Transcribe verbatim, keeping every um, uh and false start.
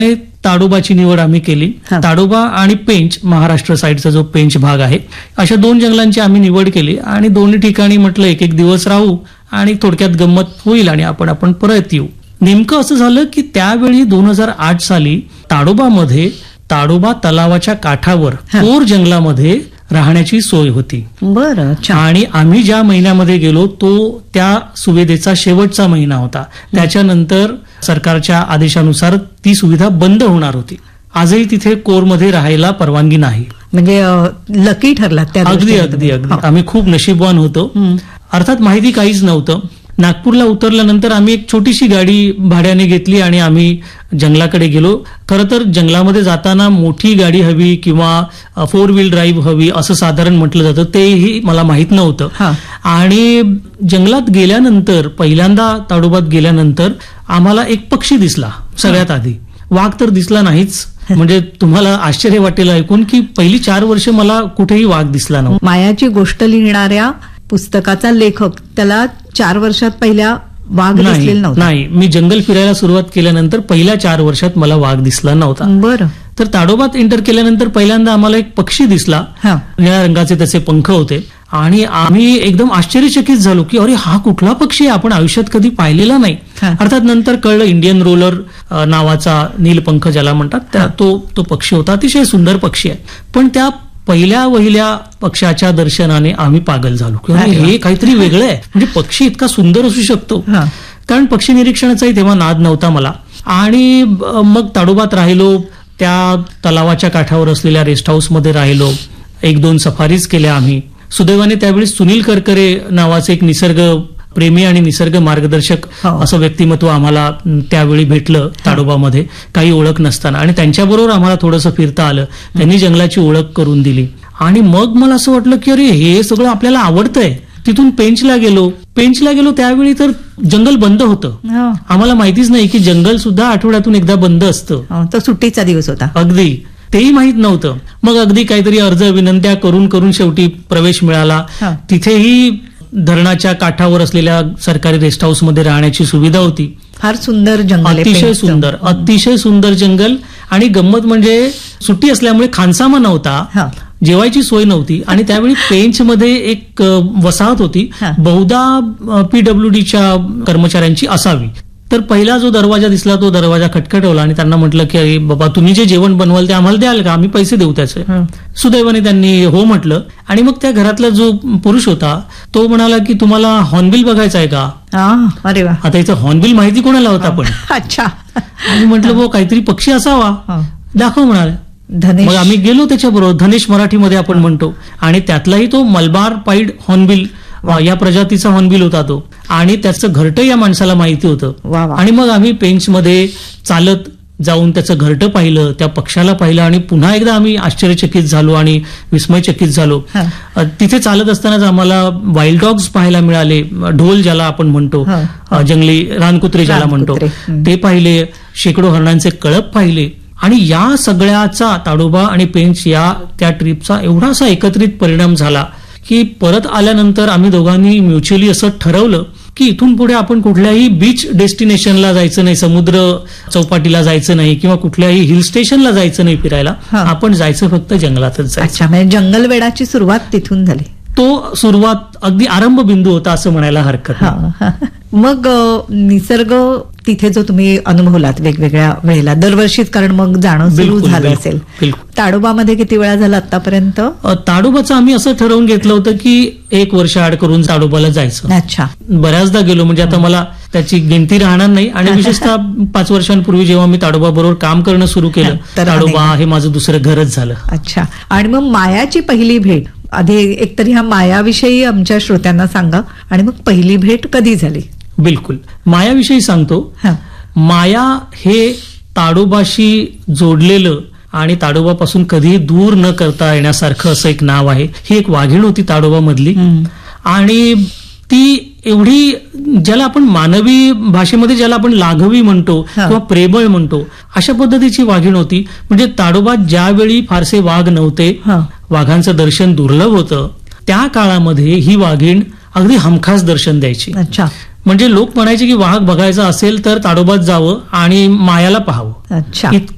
आणि ताडोबाची निवड आम्ही केली. हा. ताडोबा आणि पेंच, महाराष्ट्र साईडचा जो पेंच भाग आहे, अशा दोन जंगलांची आम्ही निवड केली आणि दोन्ही ठिकाणी म्हटलं एक एक दिवस राहू आणि थोडक्यात गंमत होईल आणि आपण आपण परत येऊ. नेमकं असं झालं की त्यावेळी दोन हजार आठ साली ताडोबामध्ये ताडोबा तलावाच्या काठावर हा. कोर जंगलामध्ये राहण्याची सोय होती. बरं, छान. आणि आम्ही ज्या महिन्यामध्ये गेलो तो त्या सुविधेचा शेवटचा महिना होता. त्याच्यानंतर सरकारच्या आदेशानुसार ती सुविधा बंद होणार होती. आजही तिथे कोरमध्ये राहायला परवानगी नाही. म्हणजे लकी ठरला त्या अगदी दृष्टीने अगदी तुम्ही. अगदी हो. आम्ही खूप नशीबवान होतो. हं. अर्थात माहिती काहीच नव्हतं. नागपूरला उतरल्यानंतर आम्ही एक छोटीशी गाडी भाड्याने घेतली आणि आम्ही जंगलाकडे गेलो. खरं तर जंगलामध्ये जाताना मोठी गाडी हवी किंवा फोर व्हील ड्राईव्ह हवी असं साधारण म्हटलं जातं, तेही मला माहित नव्हतं. हा. आणि जंगलात गेल्यानंतर, पहिल्यांदा ताडोबात गेल्यानंतर आम्हाला एक पक्षी दिसला सगळ्यात आधी. वाघ तर दिसला नाहीच. म्हणजे तुम्हाला आश्चर्य वाटेल ऐकून की पहिली चार वर्ष मला कुठेही वाघ दिसला नव्हता. मायाची गोष्ट लिहिणाऱ्या पुस्तकाचा लेखक त्याला चार वर्षात पहिल्या वाघ नाही दिसलेला नव्हता. नाही मी जंगल फिरायला सुरुवात केल्यानंतर पहिल्या चार वर्षात मला वाघ दिसला नव्हता. बरं. तर ताडोबात एंटर केल्यानंतर पहिल्यांदा आम्हाला एक पक्षी दिसला. हा. निळ्या रंगाचे त्याचे पंख होते आणि आम्ही एकदम आश्चर्यचकित झालो की अरे हा कुठला पक्षी आहे, आपण आयुष्यात कधी पाहिलेला नाही. हा. अर्थात नंतर कळलं इंडियन रोलर अ, नावाचा नीलपंख ज्याला म्हणतात त्या- तो तो पक्षी होता. अतिशय सुंदर पक्षी आहे. पण त्या पहिल्या वहिल्या पक्षाच्या दर्शनाने आम्ही पागल झालो की अरे अरे वा. हे काहीतरी वेगळं आहे. म्हणजे पक्षी इतका सुंदर असू शकतो. हा. कारण पक्षी निरीक्षणाचाही तेव्हा नाद नव्हता मला. आणि अ, मग ताडोबात राहिलो. त्या तलावाच्या काठावर असलेल्या रेस्ट हाऊसमध्ये राहिलो. एक दोन सफारीज केल्या आम्ही. सुदैवाने त्यावेळी सुनील करकरे नावाचे एक निसर्ग प्रेमी आणि निसर्ग मार्गदर्शक हो. असं व्यक्तिमत्व आम्हाला अं, त्यावेळी भेटलं ताडोबामध्ये, काही ओळख नसताना. आणि त्यांच्याबरोबर आम्हाला थोडंसं फिरता आलं. त्यांनी जंगलाची ओळख करून दिली. आणि मग मला असं वाटलं की अरे हे सगळं आपल्याला आवडतंय. तिथून पेंचला गेलो. पेंचला गेलो त्यावेळी तर जंगल बंद होतं. हो. आम्हाला माहितीच नाही की जंगल सुद्धा आठवड्यातून एकदा बंद असतं. हो, तो सुट्टीचा दिवस होता. अगदी तेही माहित नव्हतं. मग अगदी काहीतरी अर्ज विनंत्या करून करून शेवटी प्रवेश मिळाला. हा. तिथेही धरणाच्या काठावर असलेल्या सरकारी रेस्ट हाऊस मध्ये राहण्याची सुविधा होती. फार सुंदर जंगल आहे अतिशय पेंचचं. सुंदर अतिशय सुंदर जंगल. आणि गंमत म्हणजे सुट्टी असल्यामुळे खानसामा नव्हता, हा. जेवायची सोय नव्हती. आणि त्यावेळी पेंच मध्ये एक अ, वसाहत होती, हा. बहुधा पीडब्ल्यूडीच्या कर्मचाऱ्यांची असावी. तर पहिला जो दरवाजा दिसला तो दरवाजा खटखटवला आणि त्यांना म्हटलं की अरे बाबा तुम्ही जे जेवण बनवाल ते आम्हाला द्याल का, आम्ही पैसे देऊ त्याचे. हं. सुदैवाने त्यांनी हो म्हटलं. आणि मग त्या घरातला जो पुरुष होता तो म्हणाला की तुम्हाला हॉर्नबिल बघायचा आहे का. हा. अरे वा. आता इथं हॉर्नबिल माहिती कोणाला होता पण. अच्छा. आणि म्हटलं भाऊ काहीतरी पक्षी असावा, हा. दाखव म्हणाले. धनेश. मग आम्ही गेलो त्याच्याबरोबर. धनेश मराठीमध्ये आपण म्हणतो. आणि त्यातलाही तो मलबार पाईड हॉर्नबिल या प्रजातीचा हॉर्नबिल होता तो. आणि त्याचं घरटं या माणसाला माहिती होतं. वा वा. आणि मग आम्ही पेंचमध्ये चालत जाऊन त्याचं घरटं पाहिलं, त्या पक्षाला पाहिलं आणि पुन्हा एकदा आम्ही आश्चर्यचकित झालो आणि विस्मयचकित झालो. हा. अ, तिथे चालत असतानाच आम्हाला वाईल्ड डॉग्स पाहायला मिळाले. ढोल ज्याला आपण म्हणतो, हा. अ, जंगली रानकुत्रे ज्याला म्हणतो, रानकुत्रे. हं. ते पाहिले. शेकडो हरणांचे कळप पाहिले. आणि या सगळ्याचा ताडोबा आणि पेंच या त्या ट्रिपचा एवढा असा एकत्रित परिणाम झाला की परत आल्यानंतर आम्ही दोघांनी म्युच्युअली असं ठरवलं की इथून पुढे आपण कुठल्याही बीच डेस्टिनेशनला जायचं नाही, समुद्र चौपाटीला जायचं नाही किंवा कुठल्याही हिल स्टेशनला जायचं नाही फिरायला. हा. आपण जायचं फक्त जंगलातच जायचं. अच्छा, म्हणजे जंगलवेडाची सुरुवात तिथून झाली. तो सुरुवात अगदी आरंभ बिंदू होता असं म्हणायला हरकत नाही. हा. मग अ, निसर्ग तिथे जो तुम्ही अनुभवलात वेगवेगळ्या वेळेला दरवर्षीच, कारण मग जाणं सुरू बिलकुल, झालं बिलकुल, असेल. बिलकुल. ताडोबामध्ये किती वेळा झाला आतापर्यंत? अ, ताडोबाचं आम्ही असं ठरवून घेतलं होतं की एक वर्ष आड करून ताडोबाला जायचं. अच्छा. बऱ्याचदा गेलो. म्हणजे आता मला त्याची गिनती राहणार नाही. आणि विशेषतः पाच वर्षांपूर्वी जेव्हा मी ताडोबा बरोबर काम करणं सुरू केलं, तर ताडोबा हे माझं दुसरं घरच झालं. अच्छा. आणि मग मायाची पहिली भेट, आधी एकतरी ह्या मायाविषयी आमच्या श्रोत्यांना सांगा आणि मग पहिली भेट कधी झाली? बिलकुल. मायाविषयी सांगतो. हा. माया हे ताडोबाशी जोडलेलं आणि ताडोबापासून कधीही दूर न करता येण्यासारखं असं एक नाव आहे. ही एक वाघीण होती ताडोबामधली. हम्म. आणि ती एवढी, ज्याला आपण मानवी भाषेमध्ये ज्याला आपण लाघवी म्हणतो हा. किंवा प्रेमळ म्हणतो, अशा पद्धतीची वाघीण होती. म्हणजे ताडोबात ज्यावेळी फारसे वाघ नव्हते, हा. वाघांचं दर्शन दुर्लभ होतं, त्या काळामध्ये ही वाघीण अगदी हमखास दर्शन द्यायची. अच्छा. म्हणजे लोक म्हणायचे की वाघ बघायचा असेल तर ताडोबात जावं आणि मायाला पाहावं. अच्छा. इतकं